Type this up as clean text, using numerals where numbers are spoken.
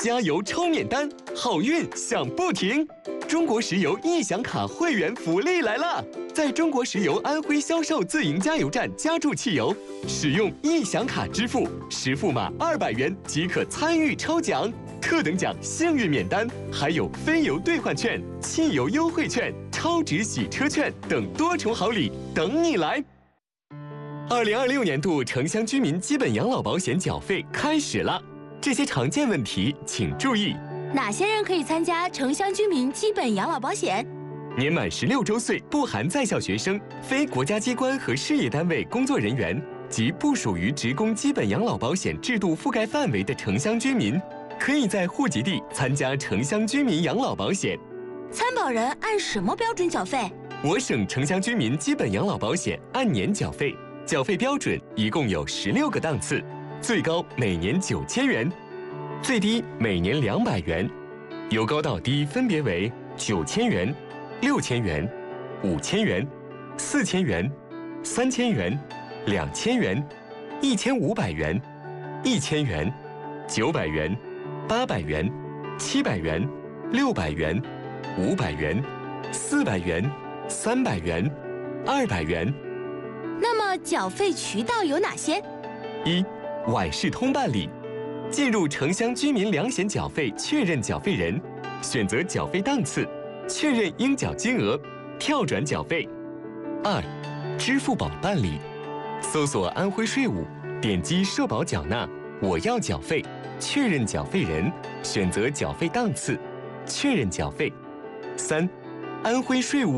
加油抽免单，好运享不停！中国石油易享卡会员福利来了！在中国石油安徽销售自营加油站加注汽油，使用易享卡支付，实付码200元即可参与抽奖。特等奖幸运免单，还有非油兑换券、汽油优惠券、超值洗车券等多重好礼等你来。2026年度城乡居民基本养老保险缴费开始了，这些常见问题请注意。 哪些人可以参加城乡居民基本养老保险？ 年满16周岁不含在校学生、非国家机关和事业单位工作人员及不属于职工基本养老保险制度覆盖范围的城乡居民，可以在户籍地参加城乡居民养老保险。 参保人按什么标准缴费？ 我省城乡居民基本养老保险按年缴费，缴费标准一共有16个档次，最高每年9000元，最低每年200元，由高到低分别为9000元、6000元、5000元、4000元、3000元、2000元、1500元、1000元、900元、800元、700元、600元、500元、400元、300元、200元。 那么缴费渠道有哪些 ？1. 晚视通办理，进入城乡居民两险缴费确认缴费人，选择缴费档次，确认应缴金额，跳转缴费。2. 支付宝办理，搜索安徽税务，点击社保缴纳，我要缴费，确认缴费人，选择缴费档次，确认缴费。3. 安徽税务